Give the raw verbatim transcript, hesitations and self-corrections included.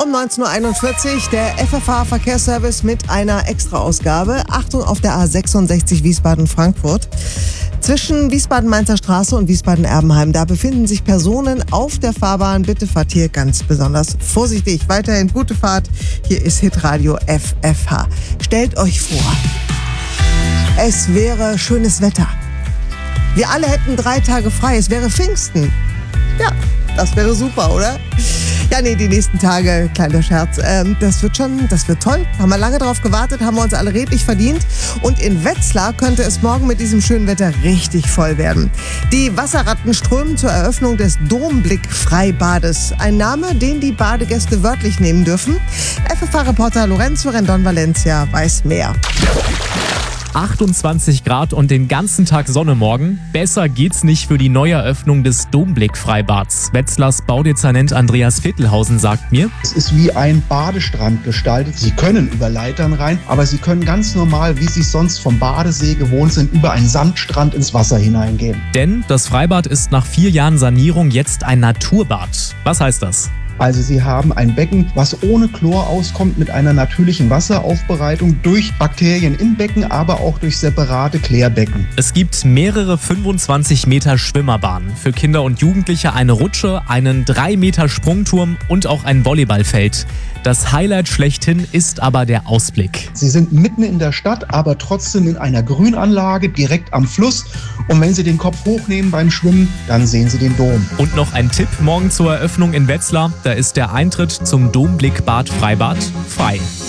Um neunzehn Uhr einundvierzig der F F H-Verkehrsservice mit einer Extra-Ausgabe. Achtung auf der A sechsundsechzig Wiesbaden-Frankfurt. Zwischen Wiesbaden-Mainzer Straße und Wiesbaden-Erbenheim, da befinden sich Personen auf der Fahrbahn. Bitte fahrt hier ganz besonders vorsichtig. Weiterhin gute Fahrt. Hier ist Hitradio F F H. Stellt euch vor, es wäre schönes Wetter. Wir alle hätten drei Tage frei. Es wäre Pfingsten. Ja, das wäre super, oder? Ja, nee, die nächsten Tage, kleiner Scherz, ähm, das wird schon, das wird toll. Haben wir lange drauf gewartet, haben wir uns alle redlich verdient. Und in Wetzlar könnte es morgen mit diesem schönen Wetter richtig voll werden. Die Wasserratten strömen zur Eröffnung des Domblick-Freibades. Ein Name, den die Badegäste wörtlich nehmen dürfen. F F H-Reporter Lorenzo Rendon Valencia weiß mehr. achtundzwanzig Grad und den ganzen Tag Sonne morgen. Besser geht's nicht für die Neueröffnung des Domblick-Freibads. Wetzlars Baudezernent Andreas Vittelhausen sagt mir: Es ist wie ein Badestrand gestaltet. Sie können über Leitern rein, aber Sie können ganz normal, wie Sie es sonst vom Badesee gewohnt sind, über einen Sandstrand ins Wasser hineingehen. Denn das Freibad ist nach vier Jahren Sanierung jetzt ein Naturbad. Was heißt das? Also Sie haben ein Becken, was ohne Chlor auskommt, mit einer natürlichen Wasseraufbereitung durch Bakterien im Becken, aber auch durch separate Klärbecken. Es gibt mehrere fünfundzwanzig Meter Schwimmerbahnen. Für Kinder und Jugendliche eine Rutsche, einen drei Meter Sprungturm und auch ein Volleyballfeld. Das Highlight schlechthin ist aber der Ausblick. Sie sind mitten in der Stadt, aber trotzdem in einer Grünanlage direkt am Fluss. Und wenn Sie den Kopf hochnehmen beim Schwimmen, dann sehen Sie den Dom. Und noch ein Tipp morgen zur Eröffnung in Wetzlar. Da ist der Eintritt zum Domblick Bad Freibad frei.